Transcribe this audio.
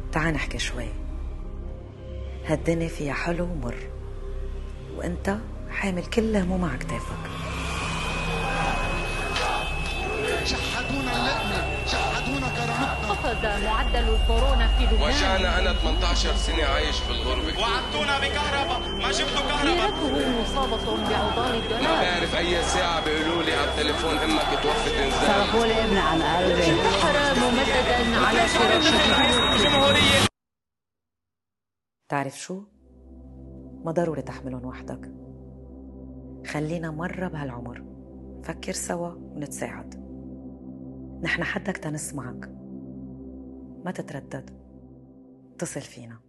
تعال نحكي شوي. هالدنيا فيها حلو ومر، وانت حامل كل هموم على كتافك. شحدونا اللقمة، شحدونا كرامتنا. خفض معدل الكورونا في لبنان. وجعنا أنا 18 سنة عايش في الغربة. وعدتونا بكهرباء، ما جبتوا كهرباء. سيرته مصابة بعضال الدولار. ما بعرف أي ساعة بيقولوا لي على التليفون إمك توفت إنزال. صرفوا لي ابن عن قلبي. البحر ممددا على فراشه الجمهورية. تعرف شو؟ ما ضروري تحملهم وحدك. خلينا مرة بهالعمر فكر سوا ونتساعد. نحن حدك تنسمعك، ما تتردد، اتصل فينا.